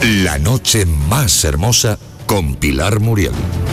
La noche más hermosa con Pilar Muriel.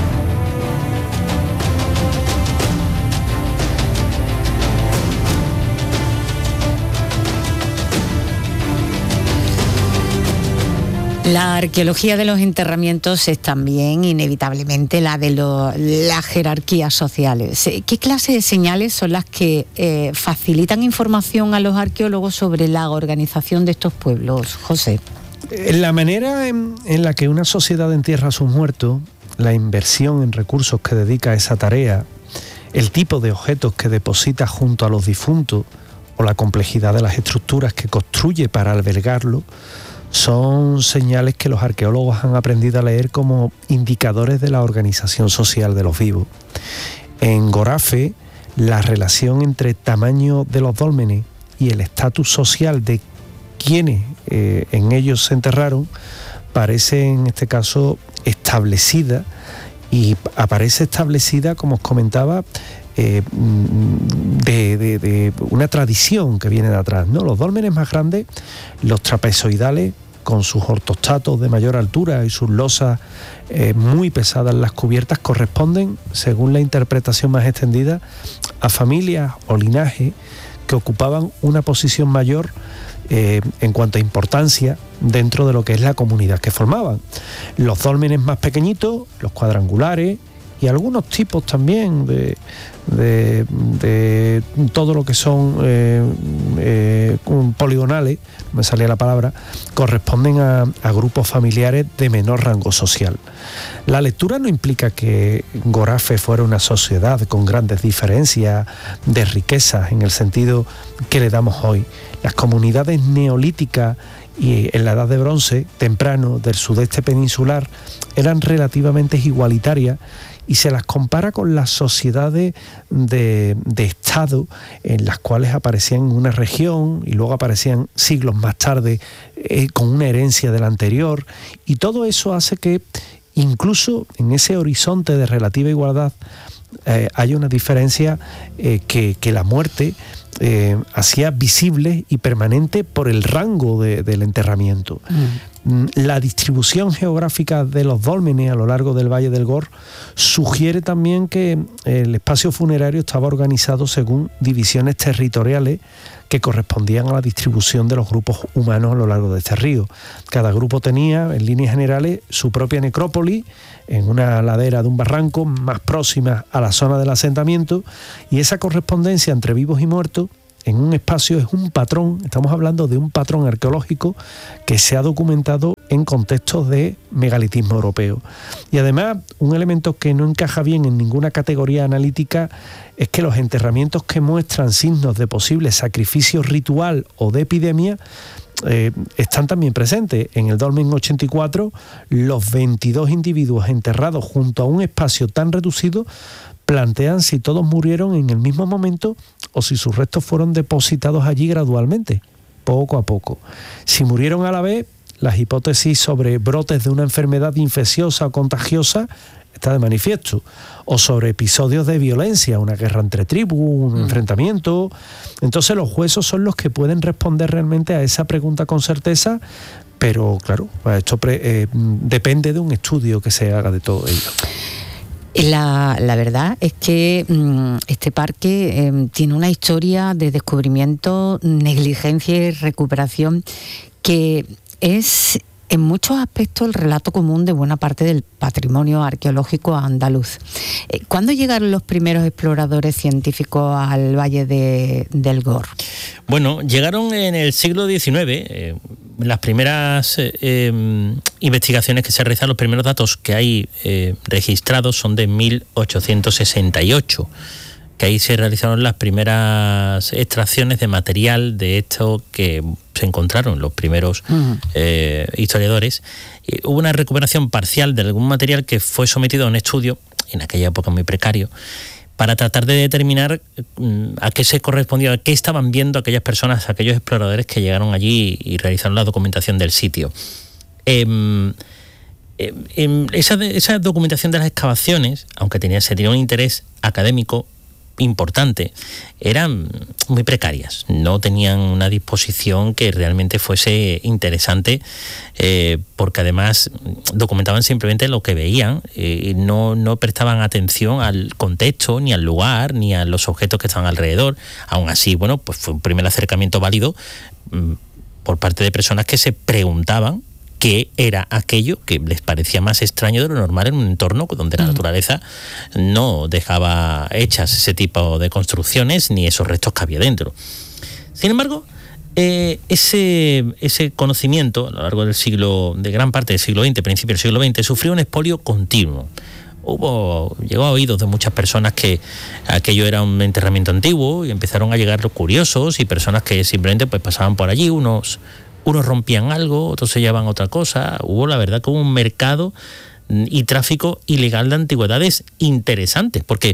La arqueología de los enterramientos es también inevitablemente la de las jerarquías sociales. ¿Qué clase de señales son las que facilitan información a los arqueólogos sobre la organización de estos pueblos, José? La manera en la que una sociedad entierra a sus muertos, la inversión en recursos que dedica a esa tarea, el tipo de objetos que deposita junto a los difuntos o la complejidad de las estructuras que construye para albergarlo, son señales que los arqueólogos han aprendido a leer como indicadores de la organización social de los vivos. En Gorafe, la relación entre tamaño de los dólmenes y el estatus social de quienes en ellos se enterraron parece en este caso establecida, y aparece establecida, como os comentaba, de una tradición que viene de atrás, ¿no? Los dólmenes más grandes, los trapezoidales, con sus ortostatos de mayor altura y sus losas muy pesadas en las cubiertas, corresponden, según la interpretación más extendida, a familias o linajes que ocupaban una posición mayor en cuanto a importancia dentro de lo que es la comunidad que formaban. Los dólmenes más pequeñitos, los cuadrangulares, y algunos tipos también de todo lo que son poligonales, no me salía la palabra, corresponden a grupos familiares de menor rango social. La lectura no implica que Gorafe fuera una sociedad con grandes diferencias de riquezas en el sentido que le damos hoy. Las comunidades neolíticas y en la Edad de Bronce, temprano, del sudeste peninsular, eran relativamente igualitarias, y se las compara con las sociedades de Estado en las cuales aparecían en una región y luego aparecían siglos más tarde con una herencia de la anterior, y todo eso hace que incluso en ese horizonte de relativa igualdad haya una diferencia que la muerte hacía visible y permanente por el rango del enterramiento. La distribución geográfica de los dólmenes a lo largo del Valle del Gor sugiere también que el espacio funerario estaba organizado según divisiones territoriales que correspondían a la distribución de los grupos humanos a lo largo de este río. Cada grupo tenía, en líneas generales, su propia necrópolis en una ladera de un barranco más próxima a la zona del asentamiento, y esa correspondencia entre vivos y muertos en un espacio es un patrón. Estamos hablando de un patrón arqueológico que se ha documentado en contextos de megalitismo europeo. Y además, un elemento que no encaja bien en ninguna categoría analítica es que los enterramientos que muestran signos de posible sacrificio ritual o de epidemia están también presentes. En el dolmen 84, los 22 individuos enterrados junto a un espacio tan reducido plantean si todos murieron en el mismo momento o si sus restos fueron depositados allí gradualmente, poco a poco. Si murieron a la vez, las hipótesis sobre brotes de una enfermedad infecciosa o contagiosa está de manifiesto, o sobre episodios de violencia, una guerra entre tribus, un enfrentamiento. Entonces los huesos son los que pueden responder realmente a esa pregunta con certeza, pero claro, esto depende de un estudio que se haga de todo ello. La verdad es que este parque tiene una historia de descubrimiento, negligencia y recuperación que es en muchos aspectos el relato común de buena parte del patrimonio arqueológico andaluz. ¿Cuándo llegaron los primeros exploradores científicos al Valle del Gor? Bueno, llegaron en el siglo XIX. Las primeras investigaciones que se realizan, los primeros datos que hay registrados son de 1868, que ahí se realizaron las primeras extracciones de material de esto que se encontraron los primeros historiadores. Hubo una recuperación parcial de algún material que fue sometido a un estudio, en aquella época muy precario, para tratar de determinar a qué se correspondía, a qué estaban viendo aquellas personas, aquellos exploradores que llegaron allí y realizaron la documentación del sitio. Esa documentación de las excavaciones, aunque se tenía un interés académico, importante, eran muy precarias, no tenían una disposición que realmente fuese interesante, porque además documentaban simplemente lo que veían, y no prestaban atención al contexto, ni al lugar, ni a los objetos que estaban alrededor. Aún así, bueno, pues fue un primer acercamiento válido por parte de personas que se preguntaban qué era aquello que les parecía más extraño de lo normal en un entorno donde la naturaleza no dejaba hechas ese tipo de construcciones ni esos restos que había dentro. Sin embargo, ese conocimiento a lo largo de gran parte del siglo XX, principio del siglo XX, sufrió un expolio continuo. Llegó a oídos de muchas personas que aquello era un enterramiento antiguo, y empezaron a llegar los curiosos y personas que simplemente pues pasaban por allí. Unos rompían algo, otros se llevaban otra cosa. Hubo, la verdad, como un mercado y tráfico ilegal de antigüedades interesante, porque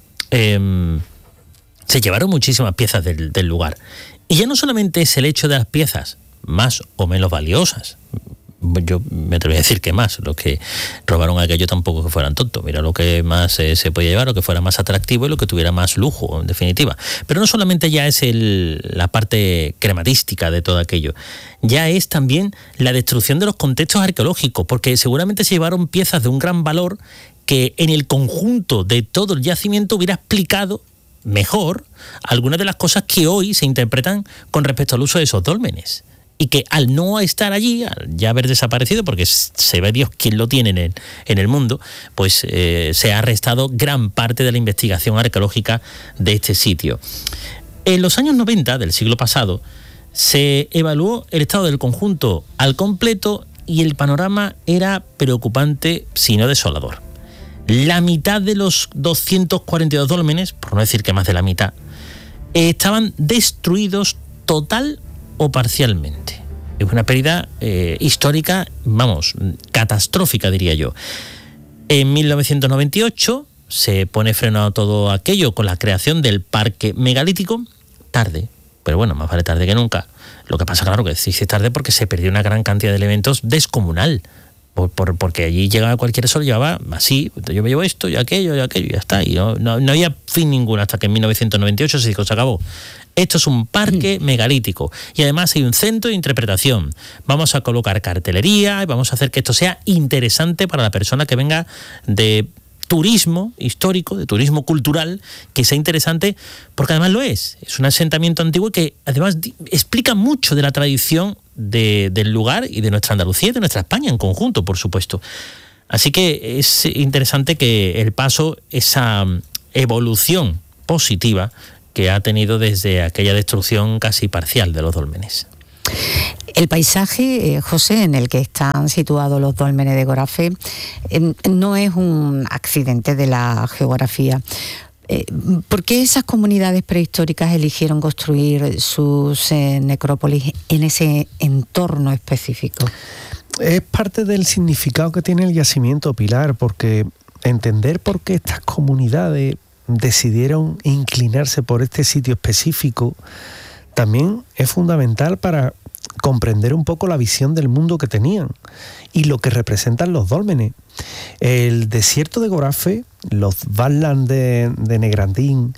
se llevaron muchísimas piezas del lugar. Y ya no solamente es el hecho de las piezas más o menos valiosas. Yo me atrevo a decir que más. Los que robaron aquello tampoco que fueran tontos. Mira lo que más se podía llevar, lo que fuera más atractivo y lo que tuviera más lujo, en definitiva. Pero no solamente ya es la parte crematística de todo aquello, ya es también la destrucción de los contextos arqueológicos, porque seguramente se llevaron piezas de un gran valor que en el conjunto de todo el yacimiento hubiera explicado mejor algunas de las cosas que hoy se interpretan con respecto al uso de esos dólmenes. Y que al no estar allí, al ya haber desaparecido, porque se ve Dios quién lo tiene en el mundo, pues se ha restado gran parte de la investigación arqueológica de este sitio. En los años 90 del siglo pasado se evaluó el estado del conjunto al completo y el panorama era preocupante, si no desolador. La mitad de los 242 dólmenes, por no decir que más de la mitad, estaban destruidos total o parcialmente. Es una pérdida histórica, catastrófica, diría yo. En 1998 se pone freno a todo aquello con la creación del parque megalítico, tarde, pero bueno, más vale tarde que nunca. Lo que pasa, claro, que se dice tarde porque se perdió una gran cantidad de elementos descomunal, porque allí llegaba cualquier sol, llevaba así, yo me llevo esto y aquello, y ya está, y no había fin ninguno hasta que en 1998 se dijo, se acabó. Esto es un parque megalítico y además hay un centro de interpretación. Vamos a colocar cartelería y vamos a hacer que esto sea interesante para la persona que venga de turismo histórico, de turismo cultural, que sea interesante, porque además lo es. Es un asentamiento antiguo que además explica mucho de la tradición del lugar y de nuestra Andalucía y de nuestra España en conjunto, por supuesto. Así que es interesante que el paso, esa evolución positiva que ha tenido desde aquella destrucción casi parcial de los dólmenes. El paisaje, José, en el que están situados los dólmenes de Gorafe, no es un accidente de la geografía. ¿Por qué esas comunidades prehistóricas eligieron construir sus necrópolis en ese entorno específico? Es parte del significado que tiene el yacimiento, Pilar, porque entender por qué estas comunidades decidieron inclinarse por este sitio específico también es fundamental para comprender un poco la visión del mundo que tenían y lo que representan los dólmenes. El desierto de Gorafe, los Badlands de Negrandín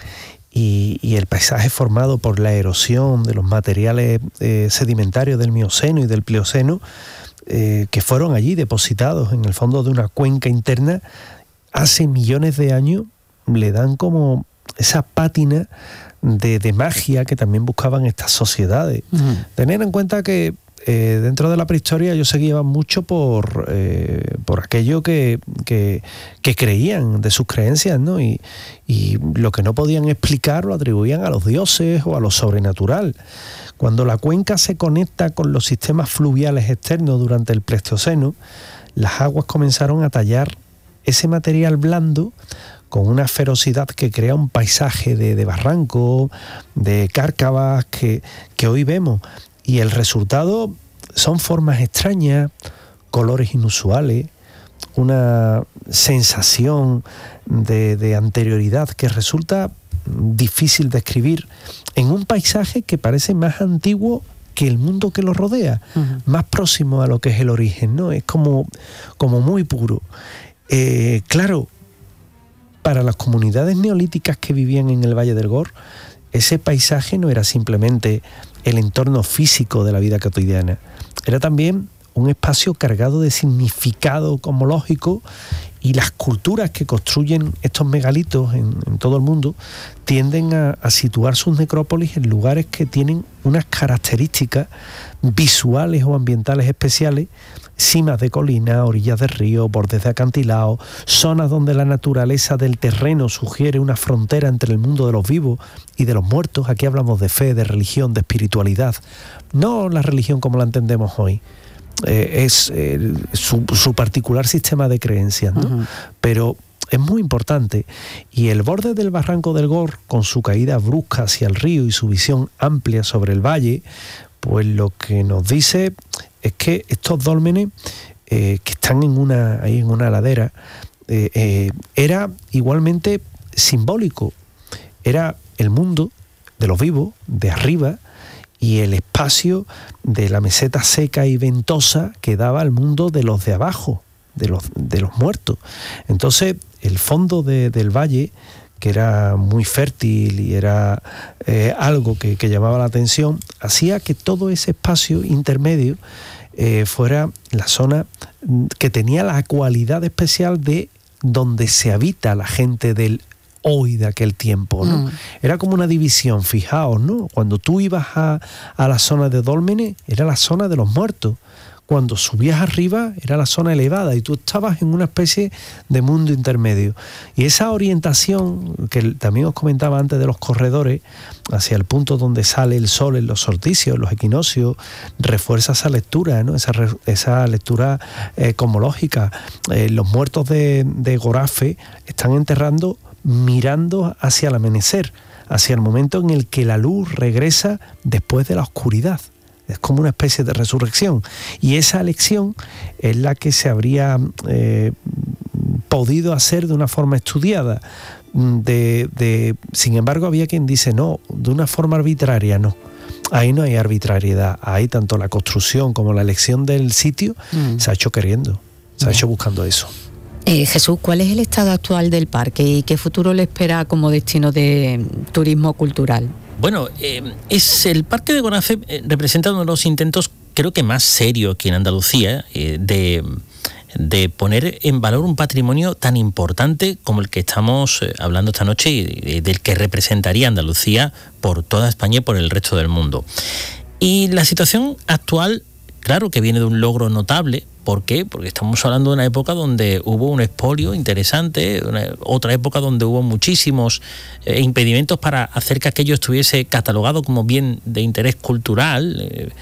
y el paisaje formado por la erosión de los materiales sedimentarios del Mioceno y del Plioceno, que fueron allí depositados en el fondo de una cuenca interna hace millones de años, le dan como esa pátina de magia que también buscaban estas sociedades. Tener en cuenta que dentro de la prehistoria ellos se guiaban mucho por aquello que creían, de sus creencias, ¿no? Y lo que no podían explicar lo atribuían a los dioses o a lo sobrenatural. Cuando la cuenca se conecta con los sistemas fluviales externos durante el Pleistoceno, las aguas comenzaron a tallar ese material blando con una ferocidad que crea un paisaje de barranco, de cárcavas que hoy vemos. Y el resultado son formas extrañas, colores inusuales, una sensación de anterioridad que resulta difícil de describir en un paisaje que parece más antiguo que el mundo que lo rodea, más próximo a lo que es el origen, ¿no? Es como muy puro. Claro, para las comunidades neolíticas que vivían en el Valle del Gor, ese paisaje no era simplemente el entorno físico de la vida cotidiana, era también un espacio cargado de significado cosmológico, y las culturas que construyen estos megalitos en todo el mundo tienden a situar sus necrópolis en lugares que tienen unas características visuales o ambientales especiales: cimas de colina, orillas de río, bordes de acantilado, zonas donde la naturaleza del terreno sugiere una frontera entre el mundo de los vivos y de los muertos. Aquí hablamos de fe, de religión, de espiritualidad, no la religión como la entendemos hoy. Es su particular sistema de creencias, ¿no? Uh-huh. Pero es muy importante, y el borde del barranco del Gor, con su caída brusca hacia el río y su visión amplia sobre el valle, pues lo que nos dice es que estos dólmenes que están ahí en una ladera, era igualmente simbólico, era el mundo de los vivos, de arriba, y el espacio de la meseta seca y ventosa que daba al mundo de los de abajo, de los muertos. Entonces, el fondo del valle, que era muy fértil y era algo que llamaba la atención, hacía que todo ese espacio intermedio fuera la zona que tenía la cualidad especial de donde se habita la gente del hoy de aquel tiempo, ¿no? Era como una división, fijaos, ¿no? Cuando tú ibas a la zona de dólmenes, era la zona de los muertos. Cuando subías arriba, era la zona elevada, y tú estabas en una especie de mundo intermedio. Y esa orientación, que también os comentaba antes de los corredores, hacia el punto donde sale el sol en los solsticios, en los equinoccios, refuerza esa lectura, ¿no? Esa lectura cosmológica. Los muertos de Gorafe están enterrando mirando hacia el amanecer, hacia el momento en el que la luz regresa después de la oscuridad. Es como una especie de resurrección, y esa elección es la que se habría podido hacer de una forma estudiada. Sin embargo, había quien dice no, de una forma arbitraria no. Ahí no hay arbitrariedad, ahí tanto la construcción como la elección del sitio se ha hecho queriendo, se ha hecho buscando eso. Jesús, ¿cuál es el estado actual del parque y qué futuro le espera como destino de turismo cultural? Bueno, es el Parque de Gorafe representa uno de los intentos, creo que más serios aquí en Andalucía, de poner en valor un patrimonio tan importante como el que estamos hablando esta noche y del que representaría Andalucía por toda España y por el resto del mundo. Y la situación actual, claro que viene de un logro notable. ¿Por qué? Porque estamos hablando de una época donde hubo un expolio interesante, otra época donde hubo muchísimos impedimentos para hacer que aquello estuviese catalogado como bien de interés cultural.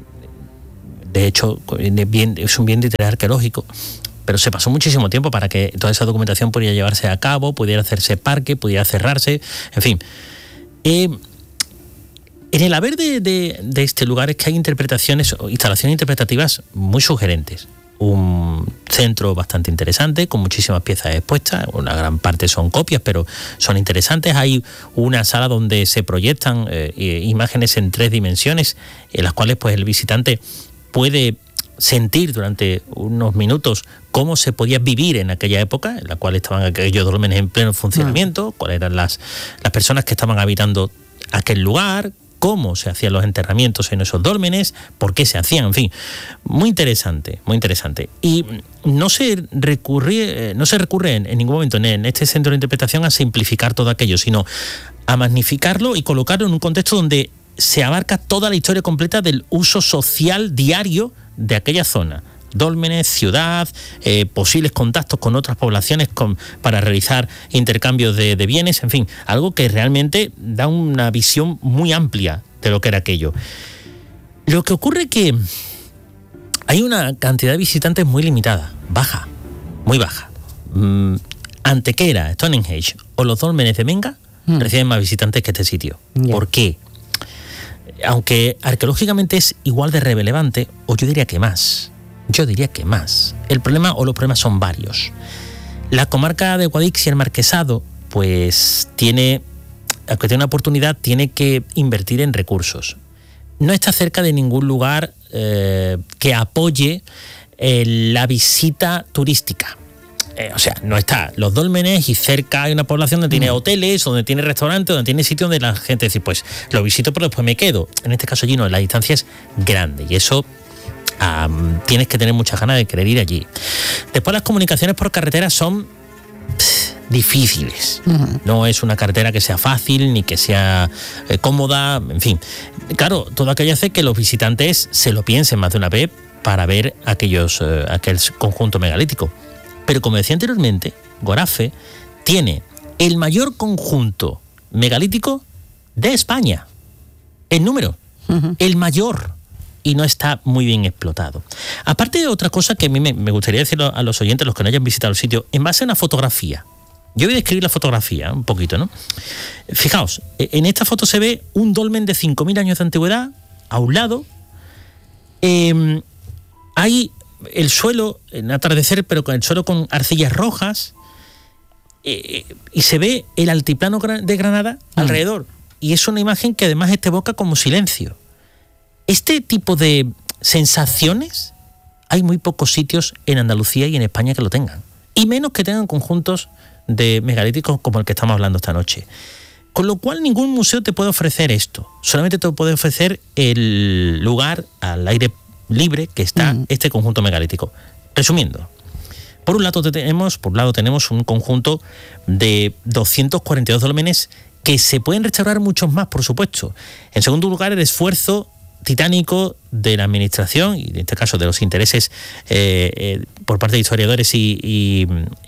De hecho, es un bien de interés arqueológico, pero se pasó muchísimo tiempo para que toda esa documentación pudiera llevarse a cabo, pudiera hacerse parque, pudiera cerrarse, en fin. En el haber de este lugar es que hay interpretaciones o instalaciones interpretativas muy sugerentes. Un centro bastante interesante, con muchísimas piezas expuestas, una gran parte son copias, pero son interesantes. Hay una sala donde se proyectan imágenes en 3 dimensiones, en las cuales pues el visitante puede sentir durante unos minutos cómo se podía vivir en aquella época, en la cual estaban aquellos dólmenes en pleno funcionamiento, cuáles eran las personas que estaban habitando aquel lugar, cómo se hacían los enterramientos en esos dólmenes, por qué se hacían, en fin, muy interesante, muy interesante. Y no se recurre en ningún momento en este centro de interpretación a simplificar todo aquello, sino a magnificarlo y colocarlo en un contexto donde se abarca toda la historia completa del uso social diario de aquella zona. Dólmenes, ciudad, posibles contactos con otras poblaciones para realizar intercambios de bienes, en fin, algo que realmente da una visión muy amplia de lo que era aquello. Lo que ocurre es que hay una cantidad de visitantes muy limitada, baja, muy baja. Antequera, Stonehenge o los dólmenes de Menga reciben más visitantes que este sitio. Yeah. ¿Por qué? Aunque arqueológicamente es igual de relevante, o yo diría que más. El problema o los problemas son varios. La comarca de Guadix y el Marquesado, pues aunque tiene una oportunidad, tiene que invertir en recursos. No está cerca de ningún lugar que apoye la visita turística. o sea, no está los dólmenes y cerca hay una población donde tiene hoteles, donde tiene restaurantes, donde tiene sitios donde la gente dice, pues lo visito pero después me quedo. En este caso allí no, la distancia es grande y eso tienes que tener muchas ganas de querer ir allí. Después las comunicaciones por carretera son difíciles. No es una carretera que sea fácil ni que sea cómoda, en fin. Claro, todo aquello hace que los visitantes se lo piensen más de una vez para ver aquel conjunto megalítico. Pero como decía anteriormente, Gorafe tiene el mayor conjunto megalítico de España. En número, el mayor. Y no está muy bien explotado. Aparte de otra cosa que a mí me gustaría decirlo a los oyentes, los que no hayan visitado el sitio, en base a una fotografía. Yo voy a describir la fotografía un poquito, ¿no? Fijaos, en esta foto se ve un dolmen de 5.000 años de antigüedad, a un lado. Hay el suelo, en atardecer, pero con el suelo con arcillas rojas. Y se ve el altiplano de Granada alrededor. Y es una imagen que además te evoca como silencio. Este tipo de sensaciones hay muy pocos sitios en Andalucía y en España que lo tengan. Y menos que tengan conjuntos de megalíticos como el que estamos hablando esta noche. Con lo cual ningún museo te puede ofrecer esto. Solamente te puede ofrecer el lugar al aire libre que está este conjunto megalítico. Resumiendo, por un lado tenemos un conjunto de 242 dólmenes que se pueden restaurar muchos más, por supuesto. En segundo lugar, el esfuerzo titánico de la administración y en este caso de los intereses por parte de historiadores y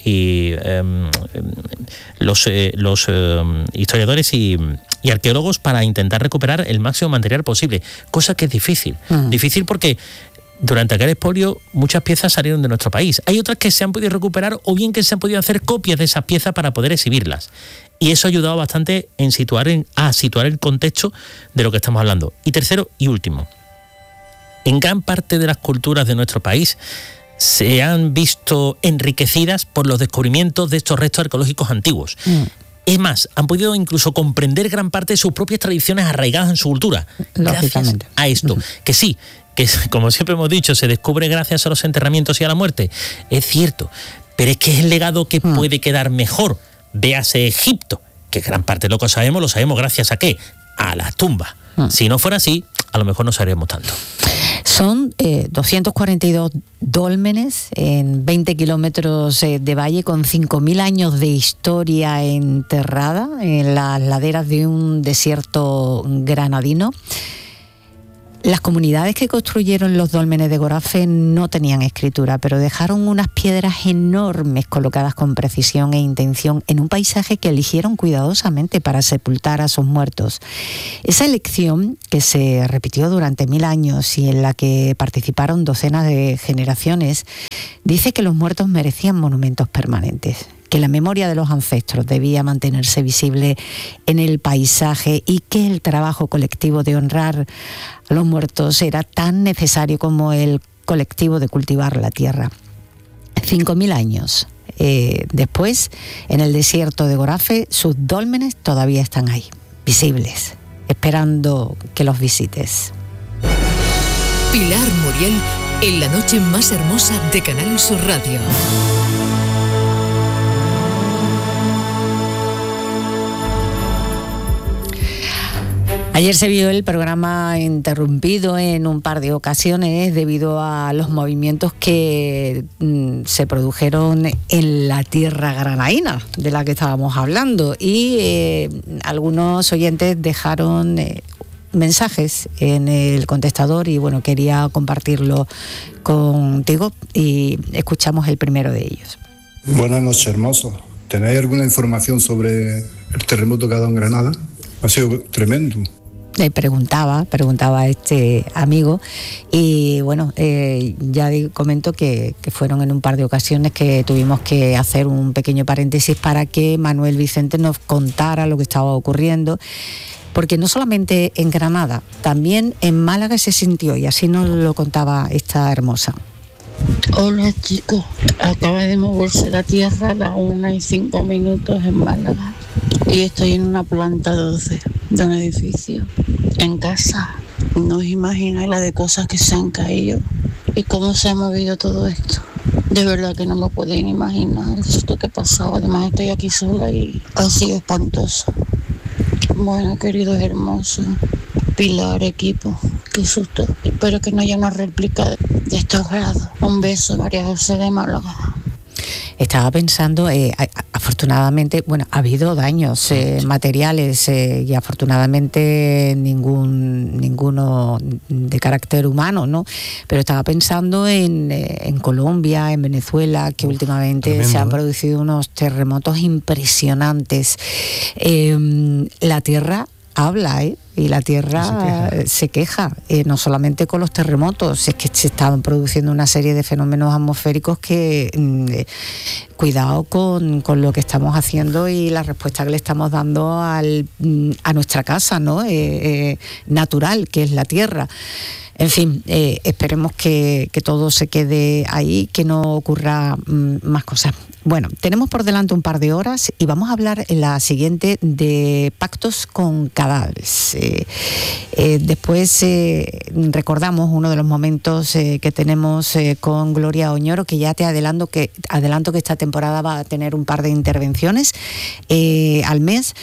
los historiadores y arqueólogos para intentar recuperar el máximo material posible, cosa que es difícil. Difícil porque durante aquel expolio muchas piezas salieron de nuestro país. Hay otras que se han podido recuperar o bien que se han podido hacer copias de esas piezas para poder exhibirlas. Y eso ha ayudado bastante a situar el contexto de lo que estamos hablando. Y tercero y último, en gran parte de las culturas de nuestro país se han visto enriquecidas por los descubrimientos de estos restos arqueológicos antiguos. Es más, han podido incluso comprender gran parte de sus propias tradiciones arraigadas en su cultura. Gracias a esto. Que sí, que como siempre hemos dicho, se descubre gracias a los enterramientos y a la muerte. Es cierto, pero es que es el legado que puede quedar mejor. Véase Egipto, que gran parte de lo que sabemos, lo sabemos gracias a ¿qué? A las tumbas. Si no fuera así, a lo mejor no sabríamos tanto. Son 242 dólmenes en 20 kilómetros de valle con 5.000 años de historia enterrada en las laderas de un desierto granadino. Las comunidades que construyeron los dólmenes de Gorafe no tenían escritura, pero dejaron unas piedras enormes colocadas con precisión e intención en un paisaje que eligieron cuidadosamente para sepultar a sus muertos. Esa elección, que se repitió durante 1000 años y en la que participaron docenas de generaciones, dice que los muertos merecían monumentos permanentes, que la memoria de los ancestros debía mantenerse visible en el paisaje y que el trabajo colectivo de honrar a los muertos era tan necesario como el colectivo de cultivar la tierra. 5.000 años después, en el desierto de Gorafe, sus dólmenes todavía están ahí, visibles, esperando que los visites. Pilar Muriel en la noche más hermosa de Canal Sur Radio. Ayer se vio el programa interrumpido en un par de ocasiones debido a los movimientos que se produjeron en la tierra granadina de la que estábamos hablando y algunos oyentes dejaron mensajes en el contestador y bueno, quería compartirlo contigo y escuchamos el primero de ellos. Buenas noches, hermosos. ¿Tenéis alguna información sobre el terremoto que ha dado en Granada? Ha sido tremendo. Le preguntaba a este amigo y bueno, ya comento que fueron en un par de ocasiones que tuvimos que hacer un pequeño paréntesis para que Manuel Vicente nos contara lo que estaba ocurriendo, porque no solamente en Granada, también en Málaga se sintió y así nos lo contaba esta hermosa. Hola chicos, acaba de moverse la tierra a las 1:05 en Málaga y estoy en una planta 12 de un edificio, en casa. No os imagináis la de cosas que se han caído y cómo se ha movido todo esto. De verdad que no lo pueden imaginar el susto que he pasado. Además estoy aquí sola y ha sido espantoso. Bueno, queridos hermosos, Pilar, equipo, qué susto. Espero que no haya una réplica de estos grados. Un beso, María José de Málaga. Estaba pensando, afortunadamente, bueno, ha habido daños materiales y afortunadamente ninguno de carácter humano, ¿no? Pero estaba pensando en Colombia, en Venezuela, que últimamente tremendo, se han producido unos terremotos impresionantes. La tierra habla, y la Tierra se queja, no solamente con los terremotos, es que se están produciendo una serie de fenómenos atmosféricos que cuidado con lo que estamos haciendo y la respuesta que le estamos dando a nuestra casa, ¿no? Natural, que es la Tierra. En fin, esperemos que todo se quede ahí, que no ocurra más cosas. Bueno, tenemos por delante un par de horas y vamos a hablar en la siguiente de pactos con cadáveres. Después recordamos uno de los momentos que tenemos con Gloria Oñoro, que ya te adelanto que esta temporada va a tener un par de intervenciones al mes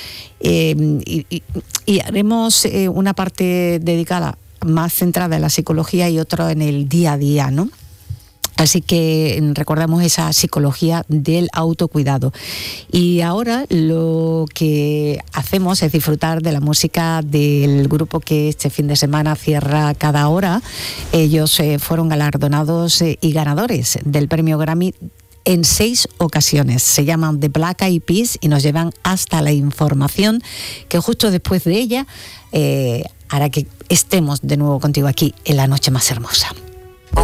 y haremos una parte dedicada más centrada en la psicología y otra en el día a día, ¿no? Así que recordamos esa psicología del autocuidado. Y ahora lo que hacemos es disfrutar de la música del grupo que este fin de semana cierra Cada Hora. Ellos fueron galardonados y ganadores del premio Grammy en 6 ocasiones. Se llaman The Black Eyed Peas y nos llevan hasta la información que justo después de ella hará que estemos de nuevo contigo aquí en La Noche Más Hermosa.